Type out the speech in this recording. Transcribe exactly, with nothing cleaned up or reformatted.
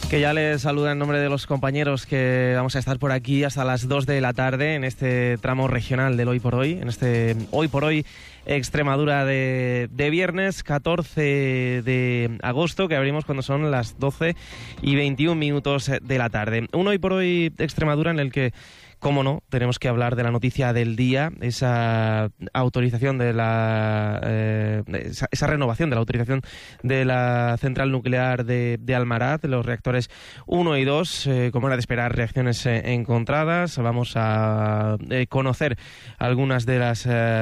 Que ya les saluda en nombre de los compañeros que vamos a estar por aquí hasta las dos de la tarde en este tramo regional del Hoy por Hoy, en este Hoy por Hoy Extremadura de, de viernes catorce de agosto, que abrimos cuando son las doce y veintiún minutos de la tarde. Un Hoy por Hoy Extremadura en el que, cómo no, tenemos que hablar de la noticia del día, esa autorización de la eh, esa, esa renovación de la autorización de la central nuclear de, de Almaraz, los reactores uno y dos, eh, como era de esperar, reacciones eh, encontradas. Vamos a eh, conocer algunas de las eh,